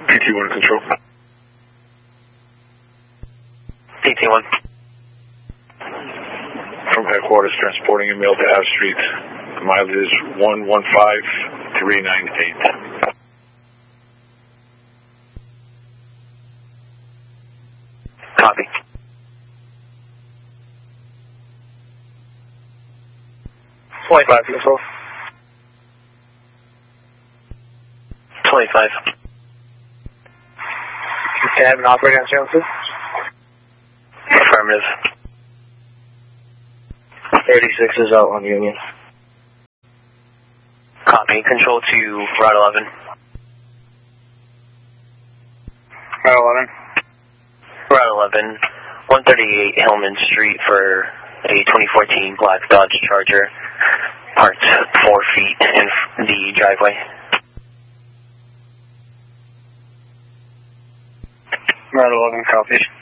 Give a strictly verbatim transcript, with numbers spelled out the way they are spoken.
P T one control. P T one. From headquarters, transporting a mail to Ave Street. The mileage is one one five three nine eight. Copy. twenty-five, control. twenty-five. Can I have an operator on channel two? Affirmative. thirty-six is out on Union. Copy. Control to Route eleven. Route eleven. Route eleven, one thirty-eight Hillman Street for a twenty fourteen black Dodge Charger, parked four feet in the driveway. Route eleven, copy.